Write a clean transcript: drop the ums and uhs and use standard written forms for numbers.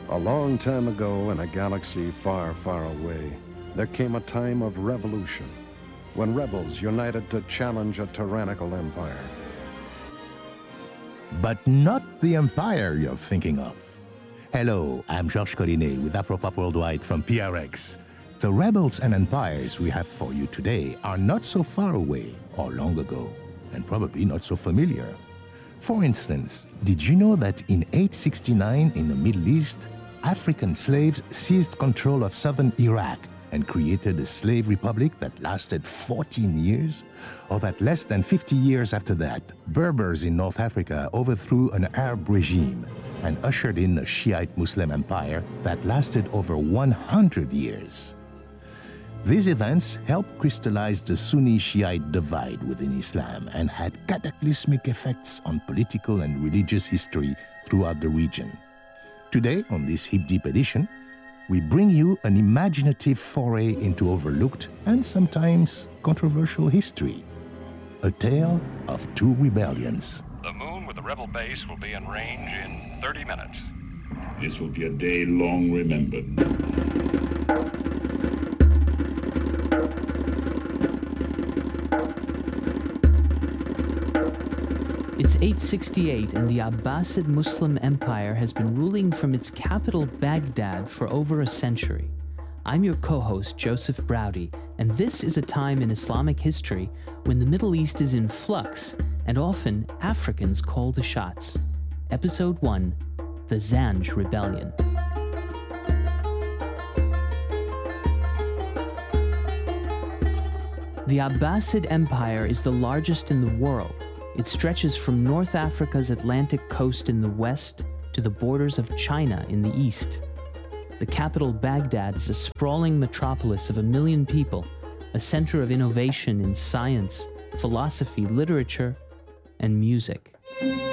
A long time ago, in a galaxy far, far away, there came a time of revolution, when rebels united to challenge a tyrannical empire. But not the empire you're thinking of. Hello, I'm Georges Collinet with Afropop Worldwide from PRX. The rebels and empires we have for you today are not so far away or long ago, and probably not so familiar. For instance, did you know that in 869 in the Middle East, African slaves seized control of southern Iraq and created a slave republic that lasted 14 years? Or that less than 50 years after that, Berbers in North Africa overthrew an Arab regime and ushered in a Shiite Muslim empire that lasted over 100 years. These events helped crystallize the Sunni-Shiite divide within Islam and had cataclysmic effects on political and religious history throughout the region. Today, on this Hip Deep edition, we bring you an imaginative foray into overlooked and sometimes controversial history. A tale of two rebellions. The moon with the rebel base will be in range in 30 minutes. This will be a day long remembered. It's 868 and the Abbasid Muslim Empire has been ruling from its capital Baghdad for over a century. I'm your co-host Joseph Braudy, and this is a time in Islamic history when the Middle East is in flux and often Africans call the shots. Episode 1, The Zanj Rebellion. The Abbasid Empire is the largest in the world. It stretches from North Africa's Atlantic coast in the west to the borders of China in the east. The capital Baghdad is a sprawling metropolis of 1 million people, a center of innovation in science, philosophy, literature, and music.